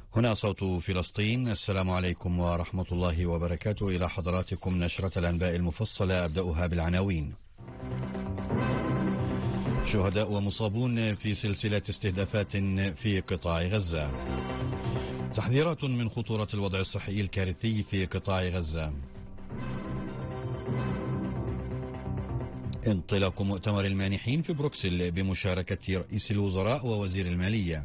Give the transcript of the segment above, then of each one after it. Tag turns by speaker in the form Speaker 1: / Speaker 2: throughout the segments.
Speaker 1: هنا صوت فلسطين. السلام عليكم ورحمة الله وبركاته. إلى حضراتكم نشرة الأنباء المفصلة، أبدأها بالعناوين. شهداء ومصابون في سلسلة استهدافات في قطاع غزة. تحذيرات من خطورة الوضع الصحي الكارثي في قطاع غزة. انطلاق مؤتمر المانحين في بروكسل بمشاركة رئيس الوزراء ووزير المالية.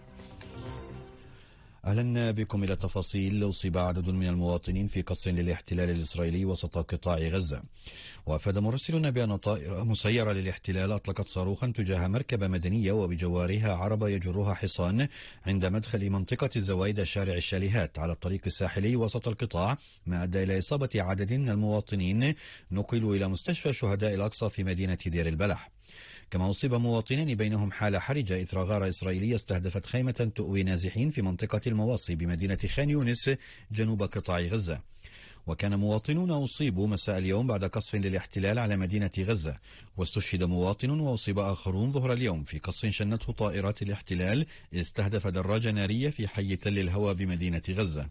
Speaker 1: أهلا بكم إلى التفاصيل. أصيب عدد من المواطنين في قصف للاحتلال الإسرائيلي وسط قطاع غزة، وأفاد مراسلون بأن طائرة مسيرة للاحتلال أطلقت صاروخا تجاه مركبة مدنية وبجوارها عربة يجرها حصان عند مدخل منطقة الزوايد شارع الشاليهات على الطريق الساحلي وسط القطاع، ما أدى إلى إصابة عدد من المواطنين نقلوا إلى مستشفى شهداء الأقصى في مدينة دير البلح. كما أصيب مواطنين بينهم حالة حرجة إثر غارة إسرائيلية استهدفت خيمة تؤوي نازحين في منطقة المواصي بمدينة خان يونس جنوب قطاع غزة. وكان مواطنون أصيبوا مساء اليوم بعد قصف للاحتلال على مدينة غزة، واستشهد مواطن وأصيب آخرون ظهر اليوم في قصف شنته طائرات الاحتلال استهدف دراجة نارية في حي تل الهوى بمدينة غزة.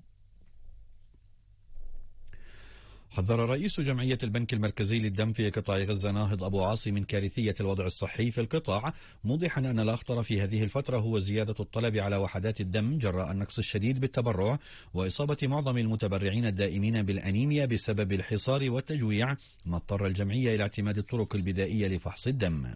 Speaker 1: حذر رئيس جمعية البنك المركزي للدم في قطاع غزة ناهض أبو عاصي من كارثية الوضع الصحي في القطاع، موضحا أن الأخطر في هذه الفترة هو زيادة الطلب على وحدات الدم جراء النقص الشديد بالتبرع وإصابة معظم المتبرعين الدائمين بالأنيميا بسبب الحصار والتجويع، ما اضطر الجمعية إلى اعتماد الطرق البدائية لفحص الدم.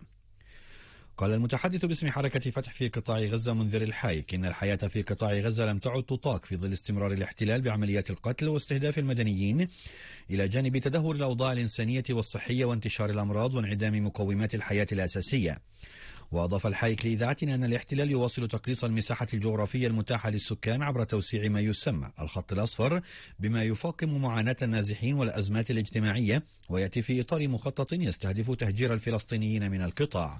Speaker 1: قال المتحدث باسم حركة فتح في قطاع غزة منذر الحايك إن الحياة في قطاع غزة لم تعد تطاق في ظل استمرار الاحتلال بعمليات القتل واستهداف المدنيين، إلى جانب تدهور الأوضاع الإنسانية والصحية وانتشار الأمراض وانعدام مقومات الحياة الأساسية. وأضاف الحايك لإذاعتنا أن الاحتلال يواصل تقليص المساحة الجغرافية المتاحة للسكان عبر توسيع ما يسمى الخط الأصفر، بما يفاقم معاناة النازحين والأزمات الاجتماعية، ويأتي في إطار مخطط يستهدف تهجير الفلسطينيين من القطاع.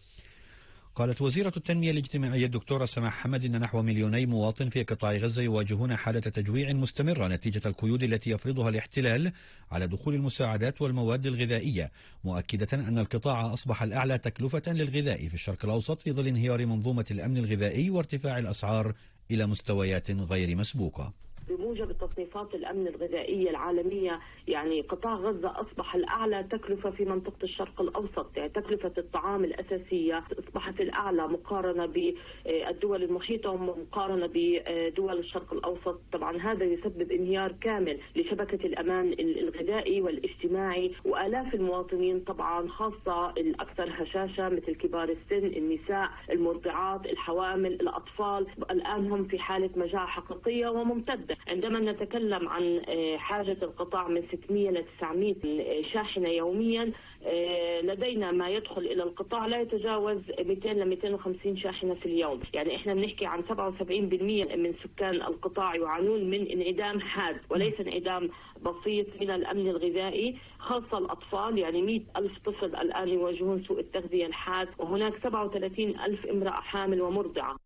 Speaker 1: قالت وزيرة التنمية الاجتماعية الدكتورة سماح حمد إن نحو 2,000,000 مواطن في قطاع غزة يواجهون حالة تجويع مستمرة نتيجة القيود التي يفرضها الاحتلال على دخول المساعدات والمواد الغذائية، مؤكدة أن القطاع أصبح الأعلى تكلفة للغذاء في الشرق الأوسط في ظل انهيار منظومة الأمن الغذائي وارتفاع الأسعار إلى مستويات غير مسبوقة.
Speaker 2: بموجب تصنيفات الأمن الغذائية العالمية، يعني قطاع غزة أصبح الأعلى تكلفة في منطقة الشرق الأوسط، يعني تكلفة الطعام الأساسية أصبحت الأعلى مقارنة بالدول المحيطة ومقارنة بدول الشرق الأوسط. طبعا هذا يسبب انهيار كامل لشبكة الأمان الغذائي والاجتماعي، وآلاف المواطنين طبعا خاصة الأكثر هشاشة مثل كبار السن، النساء، المرضعات، الحوامل، الأطفال، الآن هم في حالة مجاعة حقيقية وممتدة. عندما نتكلم عن حاجة القطاع من 600 ل 900 شاحنة يوميا، لدينا ما يدخل إلى القطاع لا يتجاوز 200 ل 250 شاحنة في اليوم. يعني إحنا بنحكي عن 77% من سكان القطاع يعانون من انعدام حاد وليس انعدام بسيط من الأمن الغذائي، خاصة الأطفال. يعني 100,000 طفل الآن يواجهون سوء التغذية الحاد، وهناك 37,000 امرأة حامل ومرضعة.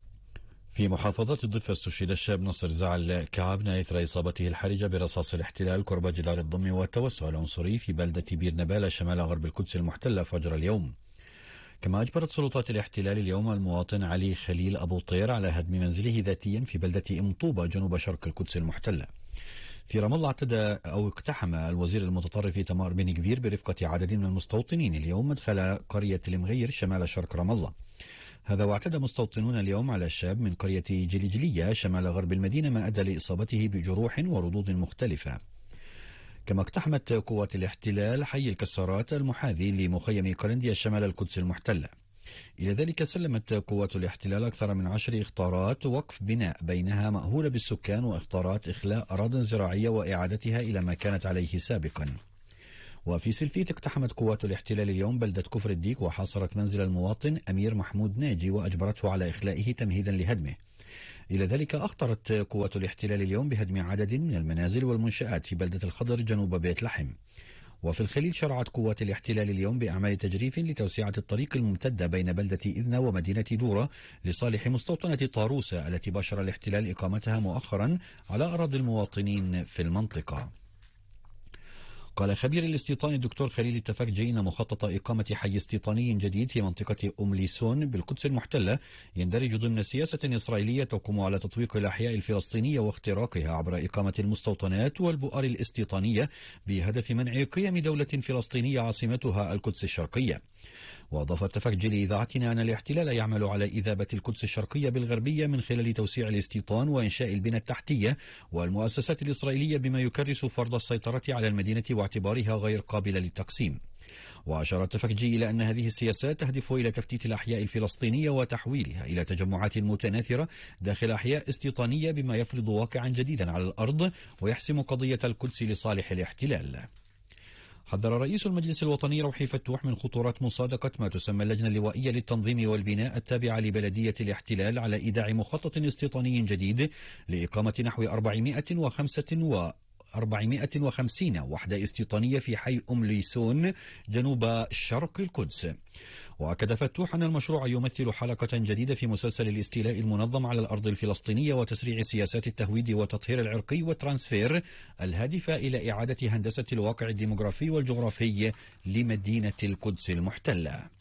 Speaker 1: في محافظة الضفة استشهد الشاب نصر زعل كعبنا إثر إصابته الحرجة برصاص الاحتلال قرب جدار الضم والتوسع العنصري في بلدة بير نبالة شمال غرب القدس المحتلة فجر اليوم. كما أجبرت سلطات الاحتلال اليوم المواطن علي خليل أبو طير على هدم منزله ذاتيا في بلدة إمطوبة جنوب شرق القدس المحتلة. في رام الله اقتحم الوزير المتطرف تمار بن كبير برفقة عدد من المستوطنين اليوم مدخل قرية المغير شمال شرق رام الله. هذا واعتدى مستوطنون اليوم على شاب من قرية جلجلية شمال غرب المدينة، ما أدى لإصابته بجروح وردود مختلفة. كما اقتحمت قوات الاحتلال حي الكسارات المحاذي لمخيم قرندية شمال القدس المحتلة. إلى ذلك سلمت قوات الاحتلال أكثر من 10 إخطارات وقف بناء بينها مأهولة بالسكان وإخطارات إخلاء أراضٍ زراعية وإعادتها إلى ما كانت عليه سابقا. وفي سلفيت اقتحمت قوات الاحتلال اليوم بلدة كفر الديك وحاصرت منزل المواطن أمير محمود ناجي وأجبرته على إخلائه تمهيدا لهدمه. إلى ذلك أخطرت قوات الاحتلال اليوم بهدم عدد من المنازل والمنشآت في بلدة الخضر جنوب بيت لحم. وفي الخليل شرعت قوات الاحتلال اليوم بأعمال تجريف لتوسعة الطريق الممتدة بين بلدة إذنة ومدينة دورة لصالح مستوطنة طاروسة التي باشر الاحتلال إقامتها مؤخرا على أراضي المواطنين في المنطقة. قال خبير الاستيطان الدكتور خليل التفكجي إن مخطط إقامة حي استيطاني جديد في منطقة أم ليسون بالقدس المحتلة يندرج ضمن سياسة إسرائيلية تقوم على تطويق الأحياء الفلسطينية واختراقها عبر إقامة المستوطنات والبؤر الاستيطانية بهدف منع قيم دولة فلسطينية عاصمتها القدس الشرقية. وأضاف التفكجي لإذاعتنا أن الاحتلال يعمل على إذابة القدس الشرقية بالغربية من خلال توسيع الاستيطان وإنشاء البنى التحتية والمؤسسات الإسرائيلية بما يكرس فرض السيطرة على المدينة واعتبارها غير قابلة للتقسيم. وأشار التفكجي إلى أن هذه السياسات تهدف إلى تفتيت الأحياء الفلسطينية وتحويلها إلى تجمعات متناثرة داخل أحياء استيطانية بما يفرض واقعا جديدا على الأرض ويحسم قضية القدس لصالح الاحتلال. حذر رئيس المجلس الوطني روحي فتوح من خطورات مصادقة ما تسمى اللجنة اللوائية للتنظيم والبناء التابعة لبلدية الاحتلال على إيداع مخطط استيطاني جديد لإقامة نحو 450 وحدة استيطانية في حي أم ليسون جنوب شرق القدس. وأكد فتوح أن المشروع يمثل حلقة جديدة في مسلسل الاستيلاء المنظم على الأرض الفلسطينية وتسريع سياسات التهويد والتطهير العرقي والترانسفير الهادفة إلى إعادة هندسة الواقع الديموغرافي والجغرافي لمدينة القدس المحتلة.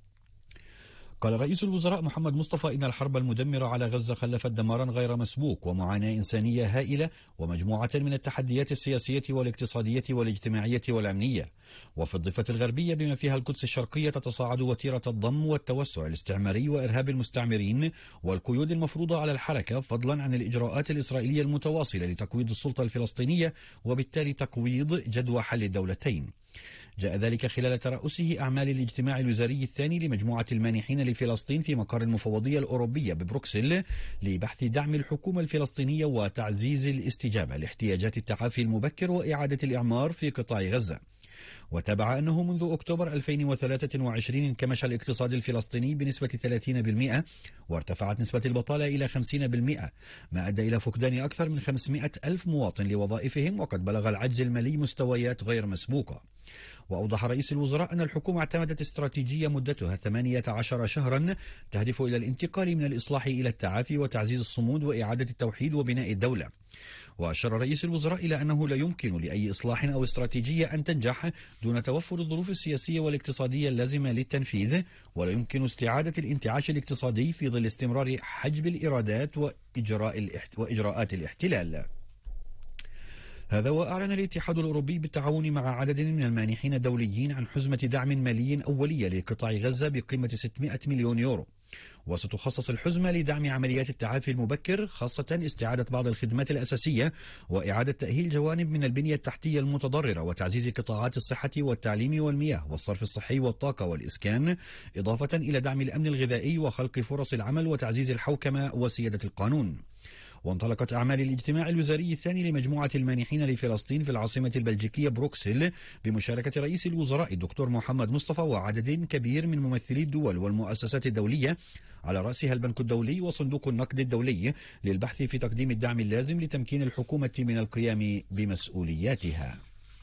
Speaker 1: قال رئيس الوزراء محمد مصطفى إن الحرب المدمرة على غزة خلفت دمارا غير مسبوق ومعاناة إنسانية هائلة ومجموعة من التحديات السياسية والاقتصادية والاجتماعية والأمنية. وفي الضفة الغربية بما فيها القدس الشرقية تتصاعد وتيرة الضم والتوسع الاستعماري وإرهاب المستعمرين والقيود المفروضة على الحركة فضلا عن الإجراءات الإسرائيلية المتواصلة لتقويض السلطة الفلسطينية وبالتالي تقويض جدوى حل الدولتين. جاء ذلك خلال ترأسه أعمال الاجتماع الوزاري الثاني لمجموعة المانحين لفلسطين في مقر المفوضية الأوروبية ببروكسل لبحث دعم الحكومة الفلسطينية وتعزيز الاستجابة لاحتياجات التعافي المبكر وإعادة الإعمار في قطاع غزة. وتابع أنه منذ أكتوبر 2023 انكمش الاقتصاد الفلسطيني بنسبة 30% وارتفعت نسبة البطالة إلى 50%، ما أدى إلى فقدان أكثر من 500 ألف مواطن لوظائفهم، وقد بلغ العجز المالي مستويات غير مسبوقة. وأوضح رئيس الوزراء أن الحكومة اعتمدت استراتيجية مدتها 18 شهرا تهدف إلى الانتقال من الإصلاح إلى التعافي وتعزيز الصمود وإعادة التوحيد وبناء الدولة. وأشار رئيس الوزراء إلى أنه لا يمكن لأي إصلاح أو استراتيجية أن تنجح دون توفر الظروف السياسية والاقتصادية اللازمة للتنفيذ، ولا يمكن استعادة الانتعاش الاقتصادي في ظل استمرار حجب الإيرادات وإجراءات الاحتلال. هذا وأعلن الاتحاد الأوروبي بالتعاون مع عدد من المانحين الدوليين عن حزمة دعم مالي أولية لقطاع غزة بقيمة 600 مليون يورو، وستخصص الحزمة لدعم عمليات التعافي المبكر، خاصة استعادة بعض الخدمات الأساسية وإعادة تأهيل جوانب من البنية التحتية المتضررة وتعزيز قطاعات الصحة والتعليم والمياه والصرف الصحي والطاقة والإسكان، إضافة إلى دعم الأمن الغذائي وخلق فرص العمل وتعزيز الحوكمة وسيادة القانون. وانطلقت أعمال الاجتماع الوزاري الثاني لمجموعة المانحين لفلسطين في العاصمة البلجيكية بروكسل بمشاركة رئيس الوزراء الدكتور محمد مصطفى وعدد كبير من ممثلي الدول والمؤسسات الدولية، على رأسها البنك الدولي وصندوق النقد الدولي، للبحث في تقديم الدعم اللازم لتمكين الحكومة من القيام بمسؤولياتها.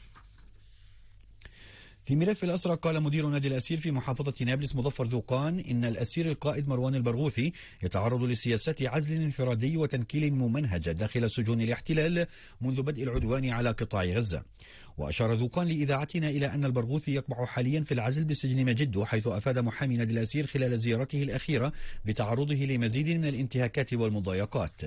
Speaker 1: في ملف الأسرى، قال مدير نادي الأسير في محافظة نابلس مظفر ذوقان إن الأسير القائد مروان البرغوثي يتعرض لسياسات عزل انفرادي وتنكيل ممنهجة داخل سجون الاحتلال منذ بدء العدوان على قطاع غزة. وأشار ذوقان لإذاعتنا إلى أن البرغوثي يقبع حاليا في العزل بسجن مجدو، حيث أفاد محامي نادي الأسير خلال زيارته الأخيرة بتعرضه لمزيد من الانتهاكات والمضايقات.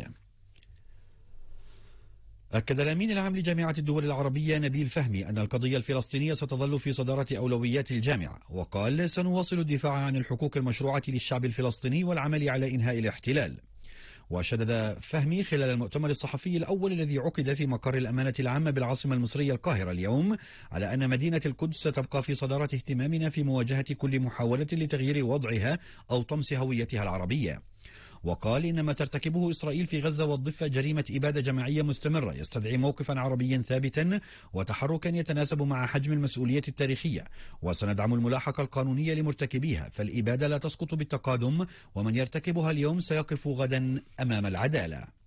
Speaker 1: أكد الأمين العام لجامعة الدول العربية نبيل فهمي أن القضية الفلسطينية ستظل في صدارة أولويات الجامعة، وقال: سنواصل الدفاع عن الحقوق المشروعة للشعب الفلسطيني والعمل على إنهاء الاحتلال. وشدد فهمي خلال المؤتمر الصحفي الأول الذي عقد في مقر الأمانة العامة بالعاصمة المصرية القاهرة اليوم على أن مدينة القدس ستبقى في صدارة اهتمامنا في مواجهة كل محاولة لتغيير وضعها أو طمس هويتها العربية. وقال إن ما ترتكبه إسرائيل في غزة والضفة جريمة إبادة جماعية مستمرة يستدعي موقفا عربيا ثابتا وتحركا يتناسب مع حجم المسؤولية التاريخية، وسندعم الملاحقة القانونية لمرتكبيها، فالإبادة لا تسقط بالتقادم، ومن يرتكبها اليوم سيقف غدا أمام العدالة.